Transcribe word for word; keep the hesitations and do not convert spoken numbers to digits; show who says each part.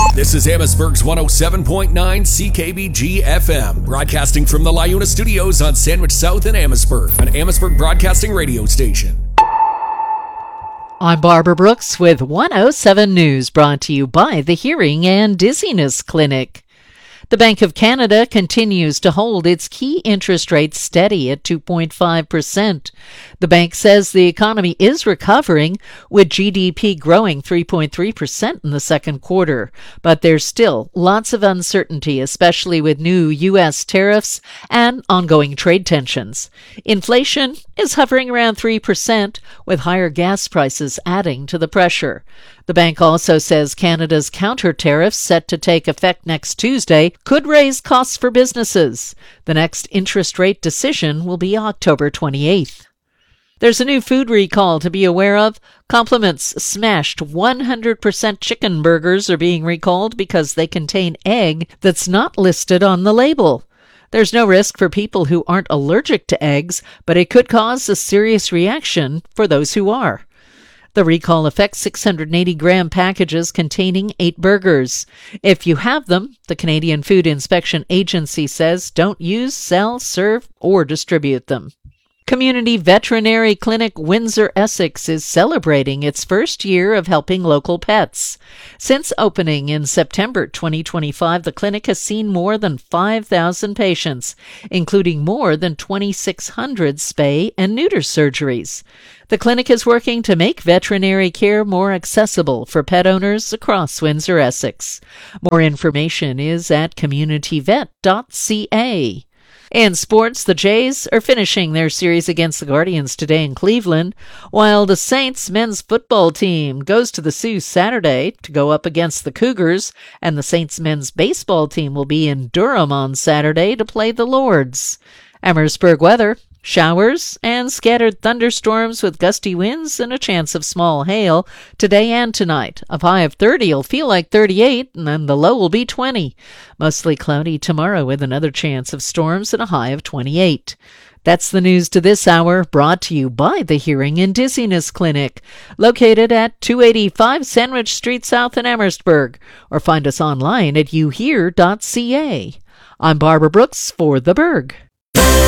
Speaker 1: This is Amherstburg's one oh seven point nine C K B G F M, broadcasting from the LiUNA Studios on Sandwich South in Amherstburg, an Amherstburg broadcasting radio station.
Speaker 2: I'm Barbara Brooks with one oh seven News, brought to you by the Hearing and Dizziness Clinic. The Bank of Canada continues to hold its key interest rate steady at two point five percent. The bank says the economy is recovering, with G D P growing three point three percent in the second quarter. But there's still lots of uncertainty, especially with new U S tariffs and ongoing trade tensions. Inflation is hovering around three percent, with higher gas prices adding to the pressure. The bank also says Canada's counter tariffs, set to take effect next Tuesday, could raise costs for businesses. The next interest rate decision will be October twenty-eighth. There's a new food recall to be aware of. Compliments smashed one hundred percent chicken burgers are being recalled because they contain egg that's not listed on the label. There's no risk for people who aren't allergic to eggs, but it could cause a serious reaction for those who are. The recall affects six hundred eighty gram packages containing eight burgers. If you have them, the Canadian Food Inspection Agency says don't use, sell, serve, or distribute them. Community Veterinary Clinic Windsor Essex is celebrating its first year of helping local pets. Since opening in September twenty twenty-five, the clinic has seen more than five thousand patients, including more than twenty-six hundred spay and neuter surgeries. The clinic is working to make veterinary care more accessible for pet owners across Windsor Essex. More information is at community vet dot c a. In sports, the Jays are finishing their series against the Guardians today in Cleveland, while the Saints men's football team goes to the Sioux Saturday to go up against the Cougars, and the Saints men's baseball team will be in Durham on Saturday to play the Lords. Amherstburg weather. Showers and scattered thunderstorms with gusty winds and a chance of small hail today and tonight. A high of thirty will feel like thirty-eight, and then the low will be twenty. Mostly cloudy tomorrow with another chance of storms and a high of twenty-eight. That's the news to this hour, brought to you by the Hearing and Dizziness Clinic, located at two eighty-five Sandwich Street South in Amherstburg, or find us online at u hear dot c a. I'm Barbara Brooks for The Berg.